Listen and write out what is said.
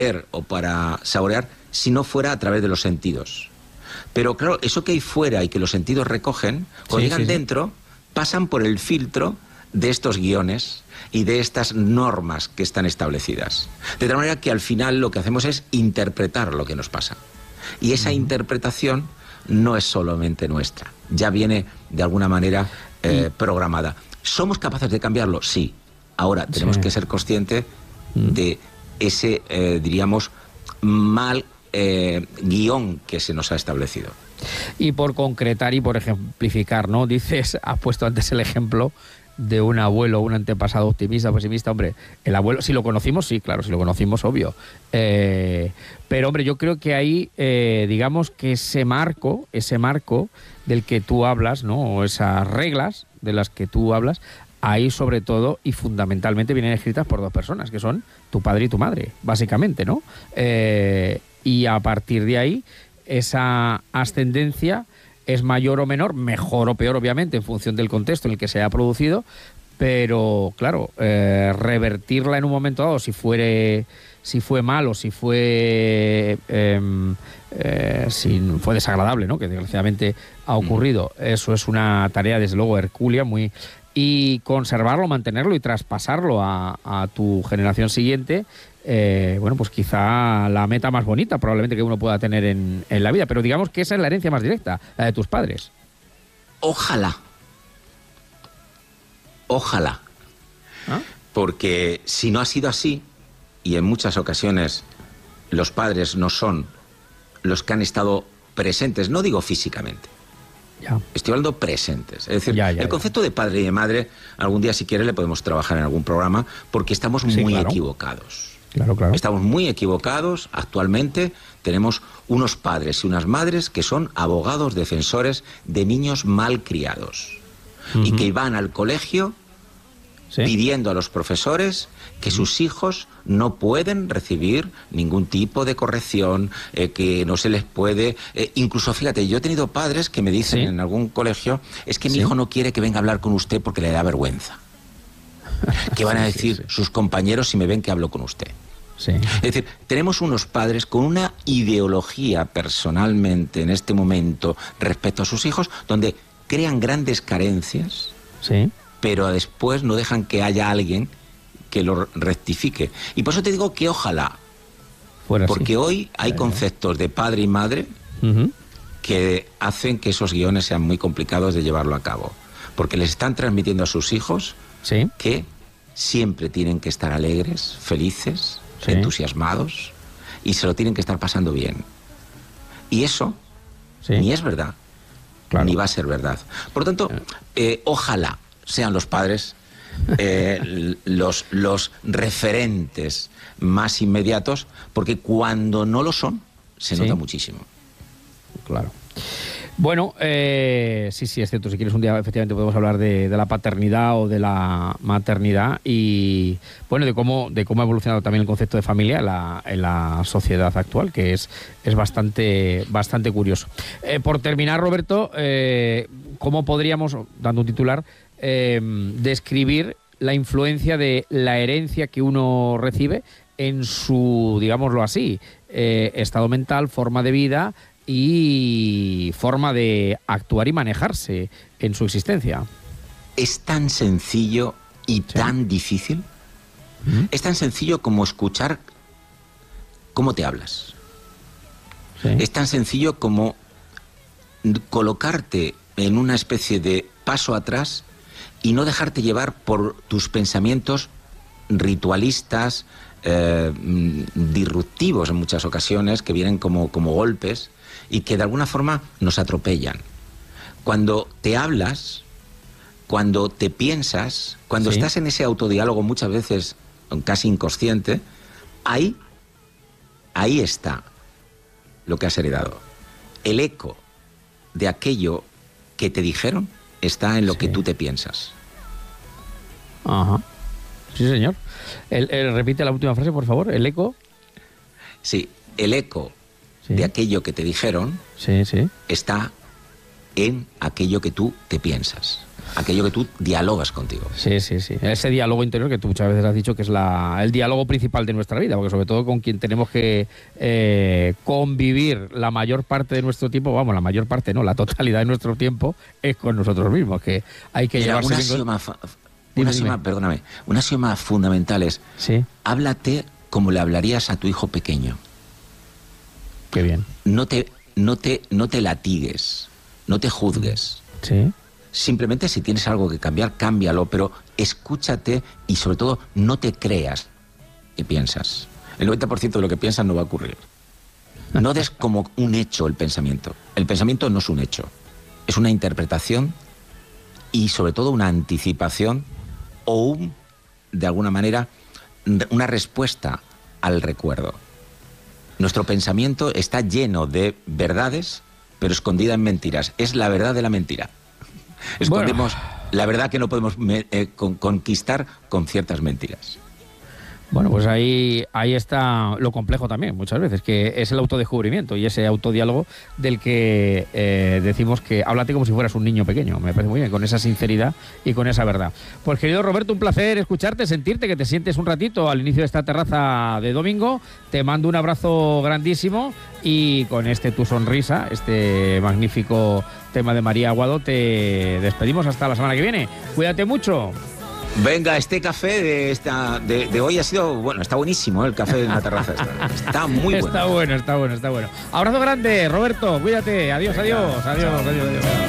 ver o para saborear si no fuera a través de los sentidos. Pero claro, eso que hay fuera y que los sentidos recogen, cuando llegan dentro, pasan por el filtro de estos guiones y de estas normas que están establecidas. De tal manera que al final lo que hacemos es interpretar lo que nos pasa. Y esa interpretación no es solamente nuestra, ya viene de alguna manera programada. ¿Somos capaces de cambiarlo? Sí. Ahora tenemos que ser conscientes de ese, diríamos, mal guión que se nos ha establecido. Y por concretar y por ejemplificar, ¿no? Dices, has puesto antes el ejemplo de un abuelo, un antepasado optimista, pesimista. Hombre, el abuelo, si lo conocimos, sí, claro, si lo conocimos, obvio. Pero, hombre, yo creo que ahí, digamos que ese marco del que tú hablas, ¿no? O esas reglas de las que tú hablas, ahí sobre todo y fundamentalmente vienen escritas por dos personas, que son tu padre y tu madre, básicamente, ¿no? Y a partir de ahí, esa ascendencia es mayor o menor, mejor o peor, obviamente, en función del contexto en el que se haya producido, pero, claro, revertirla en un momento dado, si fue mal o si fue desagradable, ¿no? Que desgraciadamente ha ocurrido. Eso es una tarea, desde luego, hercúlea, y conservarlo, mantenerlo y traspasarlo a tu generación siguiente, bueno, pues quizá la meta más bonita probablemente que uno pueda tener en la vida, pero digamos que esa es la herencia más directa, la de tus padres. Ojalá. ¿Ah? Porque si no ha sido así, y en muchas ocasiones los padres no son los que han estado presentes, no digo físicamente, estoy hablando presentes. Es decir, el concepto de padre y de madre, algún día si quieres le podemos trabajar en algún programa, porque estamos muy equivocados. Claro. Estamos muy equivocados. Actualmente tenemos unos padres y unas madres que son abogados defensores de niños mal criados y que van al colegio pidiendo a los profesores que sus hijos no pueden recibir ningún tipo de corrección, que no se les puede... incluso, fíjate, yo he tenido padres que me dicen en algún colegio, es que mi hijo no quiere que venga a hablar con usted porque le da vergüenza. ¿Qué van a decir sus compañeros si me ven que hablo con usted? Es decir, tenemos unos padres con una ideología personalmente en este momento respecto a sus hijos, donde crean grandes carencias, pero después no dejan que haya alguien que lo rectifique. Y por eso te digo que ojalá, porque hoy hay conceptos de padre y madre que hacen que esos guiones sean muy complicados de llevarlo a cabo, porque les están transmitiendo a sus hijos que siempre tienen que estar alegres, felices, entusiasmados, y se lo tienen que estar pasando bien. Y eso ni es verdad, ni va a ser verdad. Por lo tanto, ojalá sean los padres los referentes más inmediatos, porque cuando no lo son, se nota muchísimo. Claro. Bueno, sí, es cierto. Si quieres un día, efectivamente, podemos hablar de la paternidad o de la maternidad y, bueno, de cómo ha evolucionado también el concepto de familia en la sociedad actual, que es bastante curioso. Por terminar, Roberto, ¿cómo podríamos, dando un titular, describir la influencia de la herencia que uno recibe en su, digámoslo así, estado mental, forma de vida y forma de actuar y manejarse en su existencia? Es tan sencillo y tan difícil. Es tan sencillo como escuchar cómo te hablas. Es tan sencillo como colocarte en una especie de paso atrás y no dejarte llevar por tus pensamientos ritualistas, disruptivos en muchas ocasiones, que vienen como golpes y que de alguna forma nos atropellan. Cuando te hablas, cuando te piensas, cuando estás en ese autodiálogo muchas veces casi inconsciente, ahí está lo que has heredado. El eco de aquello que te dijeron está en lo que tú te piensas. Ajá. Sí, señor. Repite la última frase, por favor. ¿El eco? Sí, el eco de aquello que te dijeron está en aquello que tú te piensas. aquello que tú dialogas contigo. Sí. Ese diálogo interior que tú muchas veces has dicho que es el diálogo principal de nuestra vida, porque sobre todo con quien tenemos que convivir la mayor parte de nuestro tiempo, vamos, la mayor parte no, la totalidad de nuestro tiempo es con nosotros mismos, que hay que llevarse un axioma fundamental es, ¿sí? Háblate como le hablarías a tu hijo pequeño. Qué bien. No te latigues, no te juzgues. Sí. Simplemente si tienes algo que cambiar, cámbialo, pero escúchate y sobre todo no te creas que piensas. El 90% de lo que piensas no va a ocurrir. No des como un hecho el pensamiento. El pensamiento no es un hecho, es una interpretación y sobre todo una anticipación o de alguna manera, una respuesta al recuerdo. Nuestro pensamiento está lleno de verdades, pero escondida en mentiras. Es la verdad de la mentira. Escondemos la verdad que no podemos conquistar con ciertas mentiras. Bueno, pues ahí está lo complejo también, muchas veces, que es el autodescubrimiento y ese autodiálogo del que decimos que háblate como si fueras un niño pequeño. Me parece muy bien, con esa sinceridad y con esa verdad. Pues querido Roberto, un placer escucharte, sentirte, que te sientes un ratito al inicio de esta terraza de domingo. Te mando un abrazo grandísimo y con tu sonrisa, este magnífico tema de María Aguado, te despedimos hasta la semana que viene. Cuídate mucho. Venga, este café de hoy ha sido, bueno, está buenísimo, el café en la terraza. Está muy bueno. Está bueno. Abrazo grande, Roberto, cuídate. Adiós.